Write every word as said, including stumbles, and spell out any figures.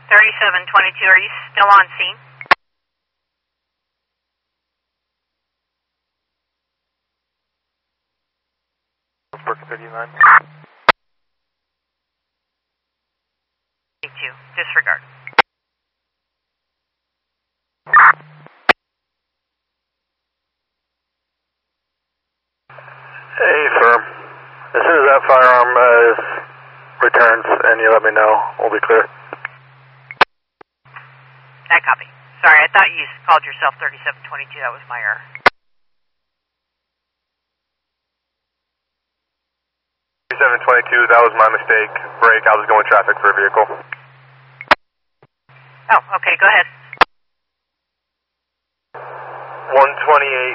thirty-seven twenty-two, are you still on scene? thirty-nine. two, disregard. Hey, firm. As soon as that firearm uh, returns and you let me know, we'll be clear. That copy. Sorry, I thought you called yourself thirty-seven twenty-two. That was my error. thirty-seven twenty-two, that was my mistake. Break, I was going traffic for a vehicle. Oh, okay, go ahead. one twenty-eight.